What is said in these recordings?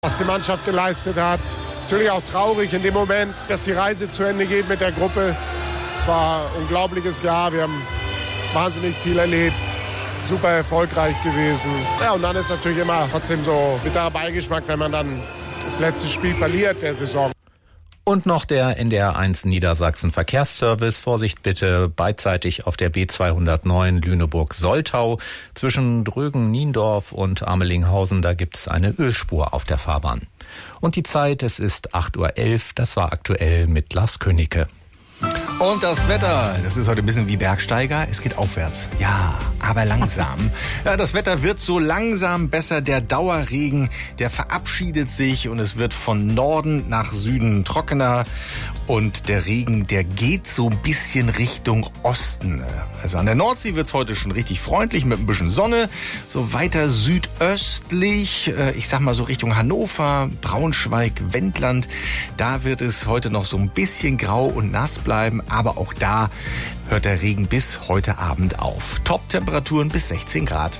was die Mannschaft geleistet hat. Natürlich auch traurig in dem Moment, dass die Reise zu Ende geht mit der Gruppe. Es war ein unglaubliches Jahr, wir haben wahnsinnig viel erlebt, super erfolgreich gewesen. Ja, und dann ist natürlich immer trotzdem so bitterer Beigeschmack, wenn man dann das letzte Spiel verliert der Saison. Und noch der NDR 1 Niedersachsen Verkehrsservice. Vorsicht bitte beidseitig auf der B209 Lüneburg-Soltau. Zwischen Drögen-Niendorf und Amelinghausen, da gibt's eine Ölspur auf der Fahrbahn. Und die Zeit, es ist 8.11 Uhr, das war aktuell mit Lars Königke. Und das Wetter, das ist heute ein bisschen wie Bergsteiger, es geht aufwärts. Ja, aber langsam. Ja, das Wetter wird so langsam besser. Der Dauerregen, der verabschiedet sich und es wird von Norden nach Süden trockener. Und der Regen, der geht so ein bisschen Richtung Osten. Also an der Nordsee wird's heute schon richtig freundlich mit ein bisschen Sonne. So weiter südöstlich, ich sag mal so Richtung Hannover, Braunschweig, Wendland. Da wird es heute noch so ein bisschen grau und nass bleiben. Aber auch da hört der Regen bis heute Abend auf. Top-Temperaturen bis 16 Grad.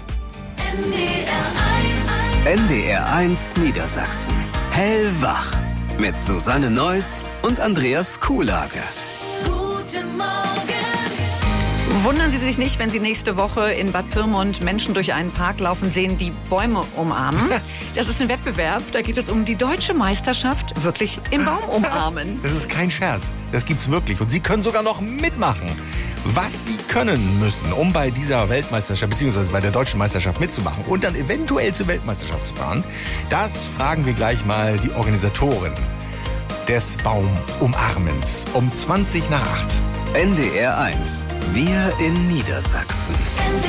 NDR 1 Niedersachsen. Hellwach. Mit Susanne Neuss und Andreas Kuhlage. Guten Morgen. Wundern Sie sich nicht, wenn Sie nächste Woche in Bad Pyrmont Menschen durch einen Park laufen sehen, die Bäume umarmen. Das ist ein Wettbewerb, da geht es um die deutsche Meisterschaft wirklich im Baum umarmen. Das ist kein Scherz, das gibt's wirklich. Und Sie können sogar noch mitmachen. Was Sie können müssen, um bei dieser Weltmeisterschaft bzw. bei der deutschen Meisterschaft mitzumachen und dann eventuell zur Weltmeisterschaft zu fahren, das fragen wir gleich mal die Organisatorin des Baumumarmens um 7:20 nach 8. NDR 1. Wir in Niedersachsen.